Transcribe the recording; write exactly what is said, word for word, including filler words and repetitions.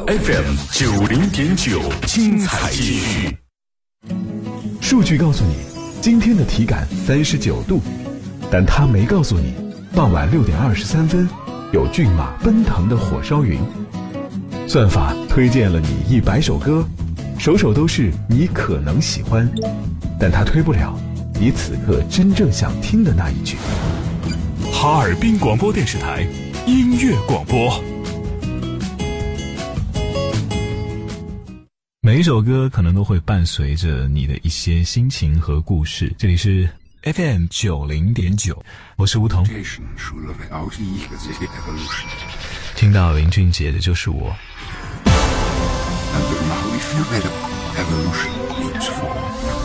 F M 九零点九，精彩继续。 数据告诉你，今天的体感三十九度，但它没告诉你，傍晚六点二十三分，有骏马奔腾的火烧云。算法推荐了你一百首歌，首首都是你可能喜欢，但它推不了你此刻真正想听的那一句。 哈尔滨广播电视台音乐广播。 每一首歌可能都会伴随着你的一些心情和故事。这里是 F M 九零点九，我是梧桐。听到林俊杰的就是我。